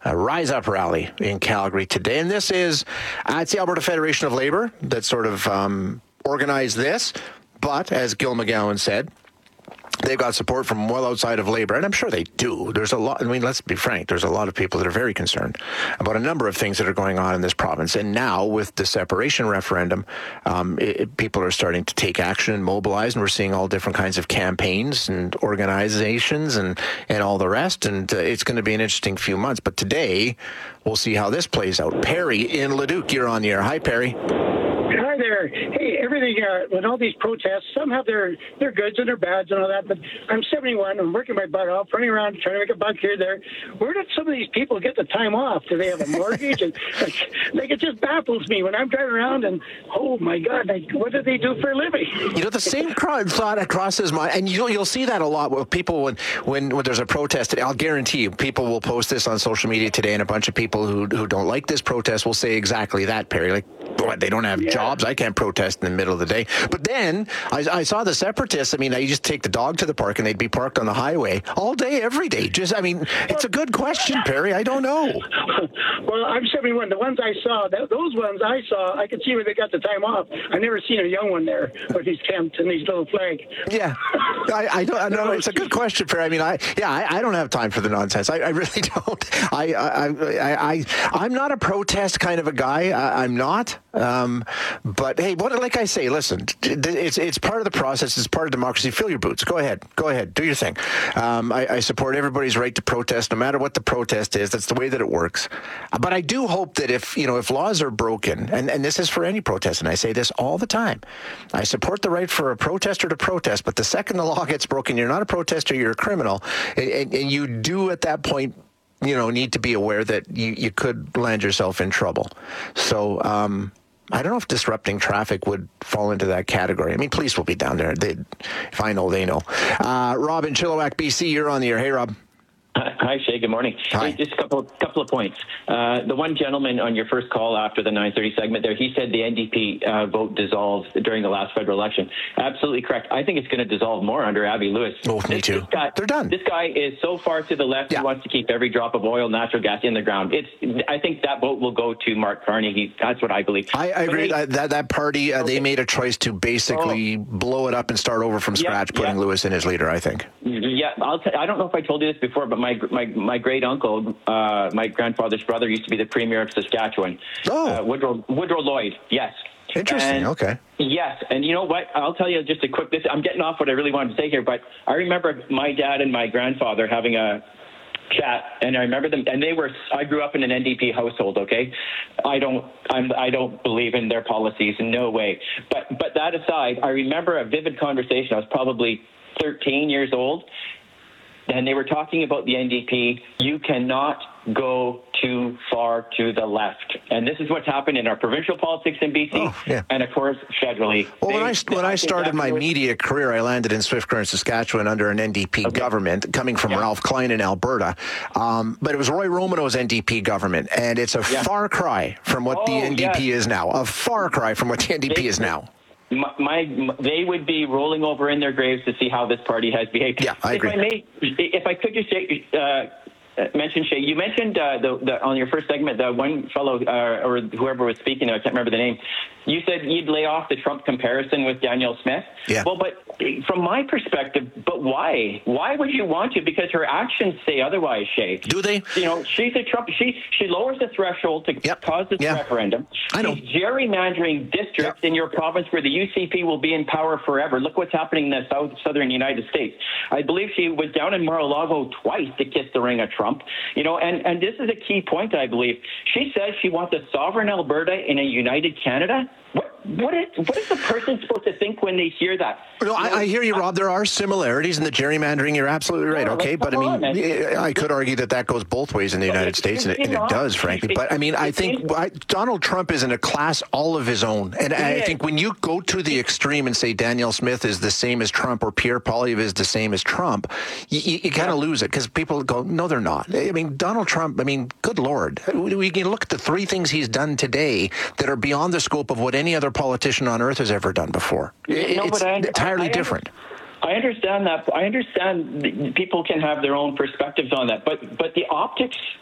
Rise Up rally in Calgary today. And this is, it's the Alberta Federation of Labour that sort of organized this. But as Gil McGowan said, they've got support from well outside of Labour, and I'm sure they do. There's a lot, I mean, let's be frank, there's a lot of people that are very concerned about a number of things that are going on in this province. And now, with the separation referendum, people are starting to take action and mobilize, and we're seeing all different kinds of campaigns and organizations and all the rest, and it's going to be an interesting few months. But today, we'll see how this plays out. Perry in Leduc, you're on the air. Hi, Perry. Hi there. Hey, everything, with all these protests, some have their goods and their bads and all that, but I'm 71, I'm working my butt off, running around, trying to make a buck here, there. Where did some of these people get the time off? Do they have a mortgage? And it just baffles me when I'm driving around and, oh my God, what do they do for a living? You know, the same thought crosses my, and you'll see that a lot with people when there's a protest. I'll guarantee you, people will post this on social media today, and a bunch of people who don't like this protest will say exactly that, Perry. Like, what, they don't have jobs? I can't protest in the middle of the day. But then I saw the separatists. I mean, you just take the dog to the park and they'd be parked on the highway all day, every day. Just, I mean, it's a good question, Perry. I don't know. Well, I'm 71. The ones I saw, those ones I saw, I could see where they got the time off. I've never seen a young one there with these tents and these little flags. Yeah, I don't know. It's a good question, Perry. I mean, I don't have time for the nonsense. I really don't. I'm not a protest kind of a guy. I'm not. But hey, like I say, listen, it's part of the process. It's part of democracy. Fill your boots. Go ahead. Do your thing. I support everybody's right to protest, no matter what the protest is. That's the way that it works. But I do hope that if laws are broken, and this is for any protest, and I say this all the time, I support the right for a protester to protest. But the second the law gets broken, you're not a protester, you're a criminal, and you do at that point, need to be aware that you could land yourself in trouble. So, I don't know if disrupting traffic would fall into that category. I mean, police will be down there. If I know, they know. Rob in Chilliwack, BC, you're on the air. Hey, Rob. Hi, Shay. Good morning. Hi. Hey, just a couple of points. The one gentleman on your first call after the 9:30 segment there, he said the NDP vote dissolved during the last federal election. Absolutely correct. I think it's going to dissolve more under Abby Lewis. Oh, me too. They're done. This guy is so far to the left. Yeah. He wants to keep every drop of oil, natural gas in the ground. I think that vote will go to Mark Carney. That's what I believe. I agree. That party, they made a choice to basically blow it up and start over from scratch, putting Lewis in as leader, I think. Yeah, I don't know if I told you this before, but my great uncle, my grandfather's brother, used to be the premier of Saskatchewan. Oh, Woodrow Lloyd. Yes. Interesting. Okay. Yes, and you know what? I'll tell you just a quick. I'm getting off what I really wanted to say here, but I remember my dad and my grandfather having a chat, and I remember them, and I grew up in an NDP household. Okay, I don't believe in their policies, no way. But that aside, I remember a vivid conversation. I was probably 13 years old. And they were talking about the NDP. You cannot go too far to the left. And this is what's happened in our provincial politics in BC and, of course, federally. Well, when I started my media career, I landed in Swift Current, Saskatchewan under an NDP government coming from Ralph Klein in Alberta. But it was Roy Romano's NDP government, and it's a far cry from what the NDP is now. A far cry from what the NDP is now. They would be rolling over in their graves to see how this party has behaved. Yeah, I agree. If I could just say, mention, Shay, you mentioned on your first segment, the one fellow or whoever was speaking, I can't remember the name, you said you'd lay off the Trump comparison with Danielle Smith. Yeah. Well, but from my perspective, but why? Why would you want to? Because her actions say otherwise, Shay. Do they? She's a Trump. She lowers the threshold to cause this referendum. I know. She's gerrymandering districts in your province where the UCP will be in power forever. Look what's happening in the southern United States. I believe she was down in Mar-a-Lago twice to kiss the ring of Trump. And this is a key point, I believe. She says she wants a sovereign Alberta in a united Canada. What is the person supposed to think when they hear that? No, I hear you, Rob. There are similarities in the gerrymandering. You're absolutely right. Okay, but I mean, I could argue that goes both ways in the United States, and it does, frankly. But I mean, I think Donald Trump is in a class all of his own, and I think when you go to the extreme and say Danielle Smith is the same as Trump or Pierre Poilievre is the same as Trump, you kind of lose it because people go, no, they're not. I mean, Donald Trump. I mean, good Lord, we can look at the three things he's done today that are beyond the scope of what any other politician on earth has ever done before. It's entirely different. I understand that. I understand people can have their own perspectives on that, but the optics